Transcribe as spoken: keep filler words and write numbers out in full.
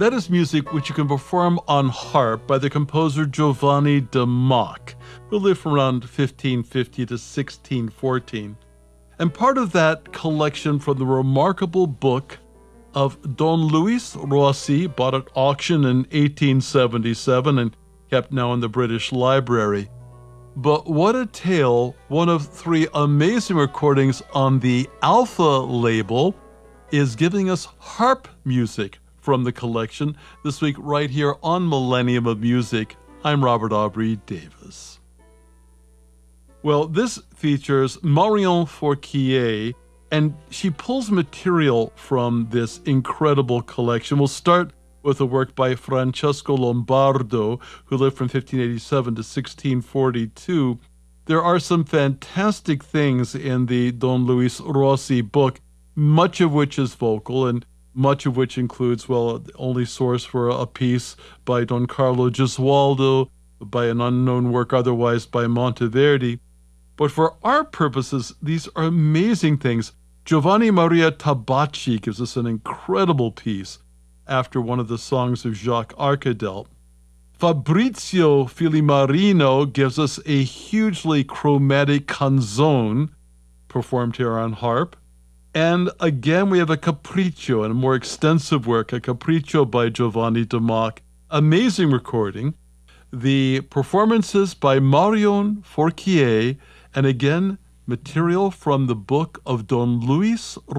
that is music which you can perform on harp by the composer Giovanni de Mock, who lived from around fifteen fifty to sixteen fourteen. And part of that collection from the remarkable book of Don Luis Rossi, bought at auction in eighteen seventy-seven and kept now in the British Library. But what a tale, one of three amazing recordings on the Alpha label, is giving us harp music from the collection this week right here on Millennium of Music. I'm Robert Aubrey Davis. Well, this features Marion Fourquier, and she pulls material from this incredible collection. We'll start with a work by Francesco Lombardo, who lived from fifteen eighty-seven to sixteen forty-two. There are some fantastic things in the Don Luis Rossi book, much of which is vocal and much of which includes, well, the only source for a piece by Don Carlo Gesualdo, by an unknown work otherwise by Monteverdi. But for our purposes, these are amazing things. Giovanni Maria Tabacci gives us an incredible piece after one of the songs of Jacques Arcadel. Fabrizio Filimarino gives us a hugely chromatic canzone performed here on harp. And again, we have a capriccio and a more extensive work, a capriccio by Giovanni de Mock. Amazing recording. The performances by Marion Fourquier, and again, material from the book of Don Luis